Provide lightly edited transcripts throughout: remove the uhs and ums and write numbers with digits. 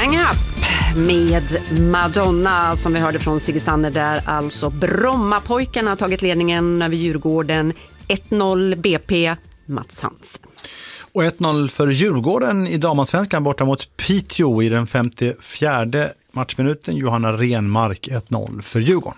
Hang Up med Madonna som vi hörde från Sigge Sander där. Alltså Brommapojkarna har tagit ledningen över Djurgården. 1-0 BP, Mats Hansen. Och 1-0 för Djurgården i damansvenskan borta mot Piteå i den 54:e matchminuten. Johanna Renmark 1-0 för Djurgården.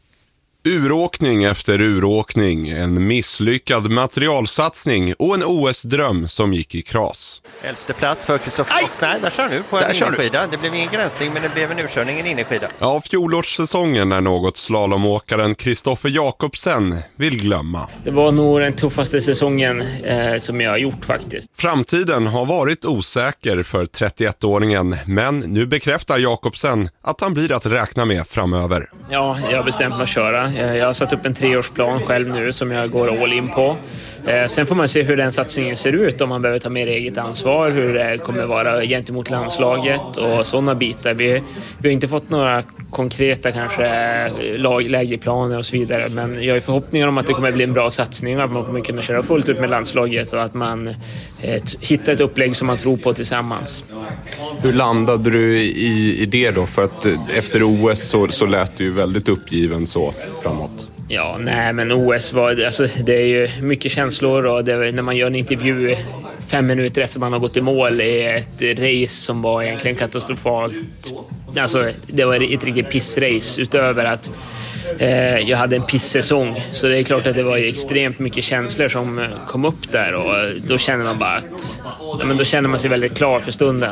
Uråkning efter uråkning, en misslyckad materialsatsning och en OS-dröm som gick i kras. 11:e plats för Kristoffer. Nej, där kör nu på en innerskida. Det blev ingen gränsning, men det blev en urkörning, en innerskida. Ja, fjolårssäsongen är något slalomåkaren Kristoffer Jakobsen vill glömma. Det var nog den tuffaste säsongen som jag har gjort faktiskt. Framtiden har varit osäker för 31-åringen, men nu bekräftar Jakobsen att han blir att räkna med framöver. Ja, jag har bestämt mig att köra. Jag har satt upp en 3-årsplan själv nu som jag går all in på. Sen får man se hur den satsningen ser ut, om man behöver ta mer eget ansvar, hur det kommer vara gentemot landslaget och sådana bitar. Vi har inte fått några konkreta kanske lägeplaner och så vidare, men jag har förhoppningar om att det kommer bli en bra satsning och att man kommer kunna köra fullt ut med landslaget och att man hittar ett upplägg som man tror på tillsammans. Hur landade du i det då? För att efter OS så lät du ju väldigt uppgiven så framåt. Ja, nej men OS var, alltså det är ju mycket känslor och när man gör en intervju 5 minuter efter man har gått i mål i ett race som var egentligen katastrofalt. Alltså det var ett riktigt pissrace utöver att jag hade en pisssäsong. Så det är klart att det var extremt mycket känslor som kom upp där och då känner man bara att då känner man sig väldigt klar för stunden.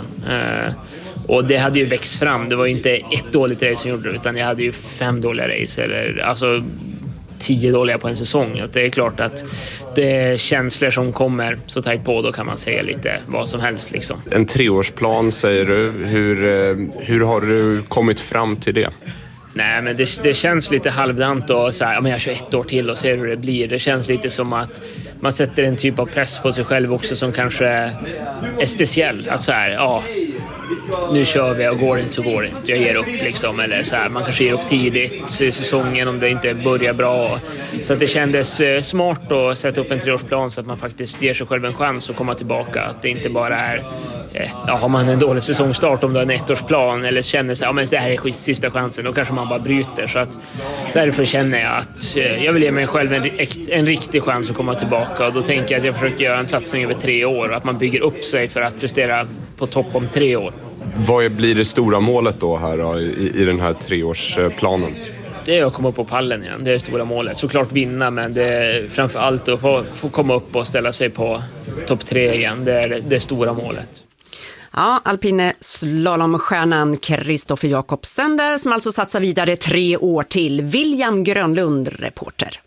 Och det hade ju växt fram. Det var ju inte ett dåligt race som gjorde det, utan jag hade ju 5 dåliga race eller alltså 10 dåliga på en säsong. Att det är klart att det är känslor som kommer så tajt på, då kan man säga lite vad som helst liksom. En 3-årsplan säger du. Hur har du kommit fram till det? Nej, men det känns lite halvdant och så här, men jag kör 1 år till och ser hur det blir. Det känns lite som att man sätter en typ av press på sig själv också som kanske är speciell. Att så här, ja, nu kör vi och går det inte så går det inte. Jag ger upp liksom, eller så här, man kanske ger upp tidigt i säsongen om det inte börjar bra. Så att det kändes smart att sätta upp en 3-årsplan så att man faktiskt ger sig själv en chans att komma tillbaka. Att det inte bara är har man en dålig säsongstart om du har en 1-årsplan eller känner sig, men det här är sista chansen, då kanske man bara bryter. Så att därför känner jag att jag vill ge mig själv en riktig chans att komma tillbaka, och då tänker jag att jag försöker göra en satsning över 3 år och att man bygger upp sig för att prestera på topp om 3 år. Vad blir det stora målet då här då, i den här 3-årsplanen? Det är att komma upp på pallen igen, det är det stora målet. Såklart vinna, men det är framför allt att få komma upp och ställa sig på topp 3 igen. Det är det stora målet. Ja, alpine slalomstjärnan Kristoffer Jakobsen där, som alltså satsar vidare 3 år till. William Grönlund, reporter.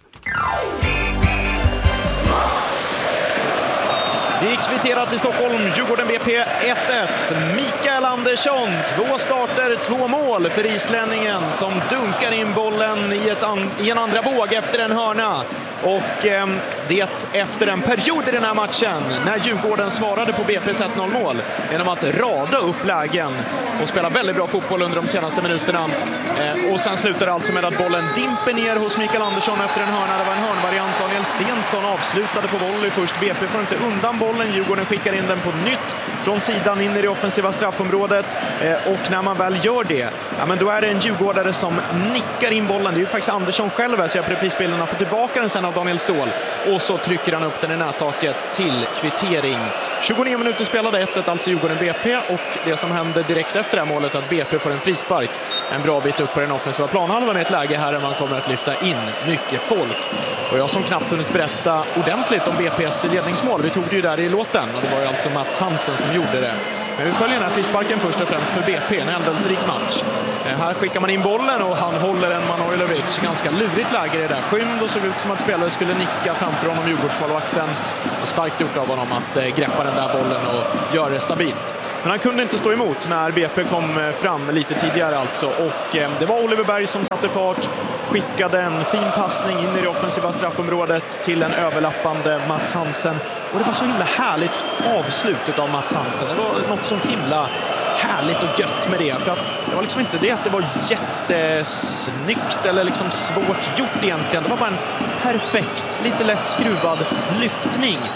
Det är kvitterat i Stockholm, Djurgården BP 1-1. Mikael Andersson, 2 starter, 2 mål för islänningen som dunkar in bollen i en andra våg efter en hörna. Och det efter en period i den här matchen när Djurgården svarade på BP:s 1-0-mål genom att rada upp lägen och spela väldigt bra fotboll under de senaste minuterna. Och sen slutar det alltså med att bollen dimper ner hos Mikael Andersson efter en hörna. Det var en hörnvariant. Daniel Stensson avslutade på volley först. BP får inte undan bollen. Djurgården skickar in den på nytt från sidan in i det offensiva straffområdet. Och när man väl gör det, ja, men då är det en djurgårdare som nickar in bollen. Det är ju faktiskt Andersson själv här, så jag reprisbilden har fått tillbaka den sen av Daniel Ståhl. Och så trycker han upp den i nättaket till kvittering. 29 minuter spelade 1-1, alltså Djurgården BP. Och det som hände direkt efter det här målet, att BP får en frispark en bra bit upp på den offensiva planhalvan i ett läge här där man kommer att lyfta in mycket folk. Och jag som knappt hunnit berätta ordentligt om BP:s ledningsmål, vi tog det ju där i låten, och det var ju alltså Mats Hansen som gjorde det. Men vi följer den här frisparken först och främst för BP, en händelsrik match. Här skickar man in bollen och han håller en Manojlovic. Ganska lurigt läge i det där. Skymd och såg ut som att spelare skulle nicka framför honom, Djurgårdsmålvakten. Och starkt gjort av honom att greppa den där bollen och göra det stabilt. Men han kunde inte stå emot när BP kom fram lite tidigare alltså. Och det var Oliver Berg som satte fart, skickade en fin passning in i det offensiva straffområdet till en överlappande Mats Hansen. Och det var så himla härligt avslutet av Mats Hansen. Det var något så himla härligt och gött med det. För att det var liksom inte det att det var jättesnyggt eller liksom svårt gjort egentligen. Det var bara en perfekt, lite lätt skruvad lyftning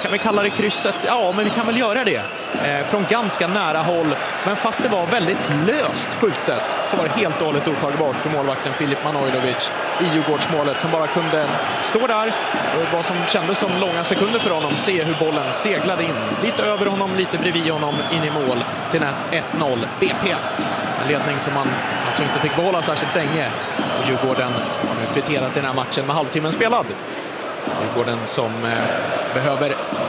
kan vi kalla det krysset? Ja, men vi kan väl göra det. Från ganska nära håll. Men fast det var väldigt löst skjutet så var det helt och hållet otagbart för målvakten Filip Manojlovic i Djurgårdsmålet som bara kunde stå där. Vad som kändes som långa sekunder för honom, se hur bollen seglade in. Lite över honom, lite bredvid honom in i mål till 1-0 BP. En ledning som man alltså inte fick behålla särskilt länge. Och Djurgården har nu kvitterat i den här matchen med halvtimmen spelad. Djurgården som behöver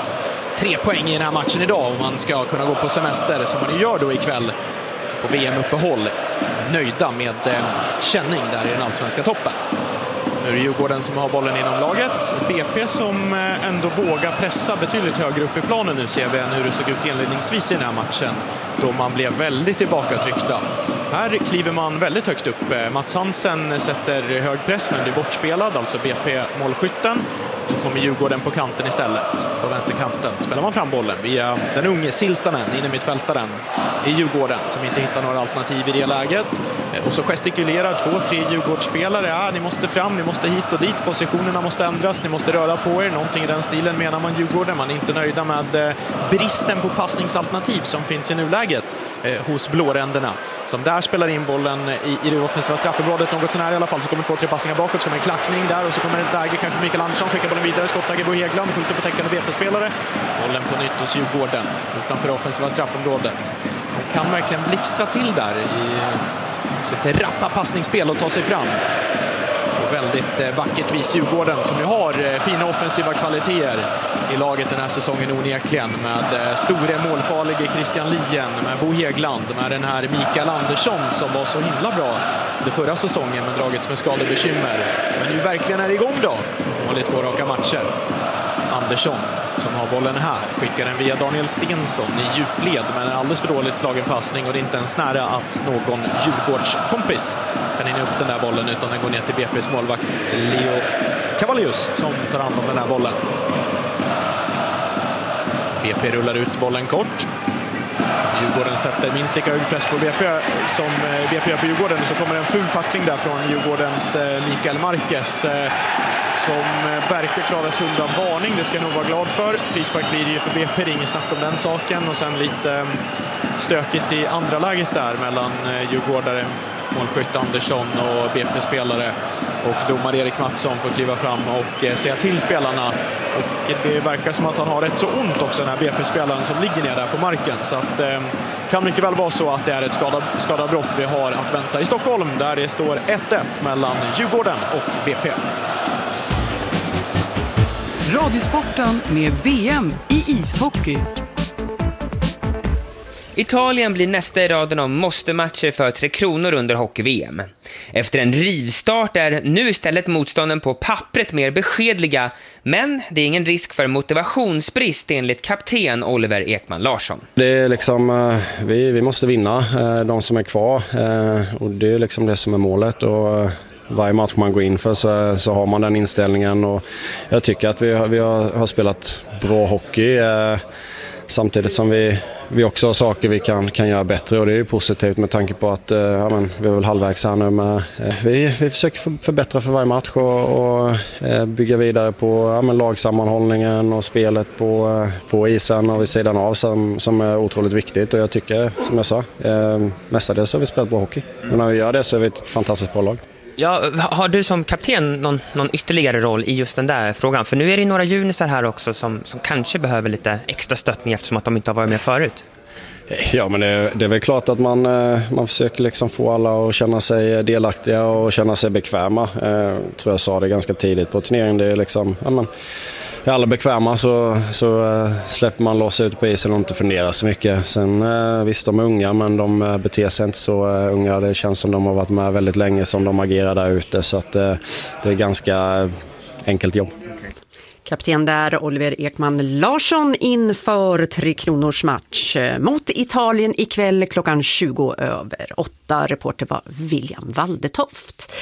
3 poäng i den här matchen idag om man ska kunna gå på semester som man gör då ikväll på VM-uppehåll. Nöjda med känning där i den allsvenska toppen. Nu är det Djurgården som har bollen inom laget. BP som ändå vågar pressa betydligt högre upp i planen. Nu ser vi hur det såg ut inledningsvis i den här matchen då man blev väldigt tillbakatryckta. Här kliver man väldigt högt upp. Mats Hansen sätter hög press men blir bortspelad, alltså BP-målskytten. Så kommer Djurgården på kanten istället. På vänsterkanten spelar man fram bollen via den unge Siltanen, inne mittfältaren i Djurgården som inte hittar några alternativ i det läget. Och så gestikulerar 2-3 Djurgårdsspelare. Ja, ni måste fram, ni måste hit och dit. Positionerna måste ändras, ni måste röra på er. Någonting i den stilen menar man Djurgården. Man är inte nöjda med bristen på passningsalternativ som finns i nuläget hos blåränderna. Som där spelar in bollen i det offensiva straffområdet något sån här i alla fall. Så kommer 2-3 passningar bakåt, så kommer en klackning där och så kommer ett läge, kanske Mikael Andersson skickar bollen vidare, skottläge Bo Hegland, skjuter på täckande BP-spelare. Bollen på nytt hos Djurgården utanför det offensiva straffområdet. De kan verkligen blixtra till där i sitt rappa passningsspel och ta sig fram. Och väldigt vackert vis Djurgården som ju har fina offensiva kvaliteter i laget den här säsongen onekligen med store målfarlige Christian Lien, med Bo Hegland, med den här Mikael Andersson som var så himla bra det förra säsongen men dragits med skadebekymmer. Men nu verkligen är igång då. Mål i 2 raka matcher. Andersson som har bollen här skickar den via Daniel Stensson i djupled med en alldeles för dåligt slagen passning och det är inte ens nära att någon Djurgårdskompis kan in upp den där bollen utan den går ner till BP:s målvakt Leo Cavallius som tar hand om den här bollen. BP rullar ut bollen kort. Djurgården sätter minst lika hög press på BP som BP gör på Djurgården och så kommer en full tackling där från Djurgårdens Mikael Marquez som verkar klara sig undan varning. Det ska jag nog vara glad för. Frispark blir det ju för BP, det är inget snack om den saken. Och sen lite stökigt i andra läget där mellan Djurgårdare, målskytt Andersson och BP-spelare. Och domare Erik Mattsson får kliva fram och säga till spelarna. Och det verkar som att han har rätt så ont också, den här BP-spelaren som ligger ner där på marken. Så att kan mycket väl vara så att det är ett skadabrott vi har att vänta i Stockholm där det står 1-1 mellan Djurgården och BP. Radiosporten med VM i ishockey. Italien blir nästa i raden av måste-matcher för 3 kronor under hockey-VM. Efter en rivstart är nu istället motstånden på pappret mer beskedliga, men det är ingen risk för motivationsbrist enligt kapten Oliver Ekman Larsson. Det är liksom, vi måste vinna de som är kvar och det är liksom det som är målet och varje match man går in för så har man den inställningen och jag tycker att vi har spelat bra hockey samtidigt som vi också har saker vi kan göra bättre och det är ju positivt med tanke på att vi är väl halvvägs här nu med, vi försöker förbättra för varje match och bygga vidare på lagsammanhållningen och spelet på isen och vid sidan av som är otroligt viktigt och jag tycker som jag sa mestadels har vi spelat bra hockey och när vi gör det så är vi ett fantastiskt bra lag. Ja, har du som kapten någon ytterligare roll i just den där frågan? För nu är det några junisar här också som kanske behöver lite extra stöttning eftersom att de inte har varit med förut. Ja, men det är väl klart att man försöker liksom få alla att känna sig delaktiga och känna sig bekväma. Tror jag sa det ganska tidigt på turneringen. Det är liksom, är alla bekväma så släpper man loss ut på isen och inte funderar så mycket. Sen visst, de är unga men de beter sig inte så unga. Det känns som de har varit med väldigt länge som de agerar där ute så att det är ganska enkelt jobb. Kapten där, Oliver Ekman Larsson inför 3 kronors match mot Italien ikväll klockan 20:08. Reporter var William Waldetoft.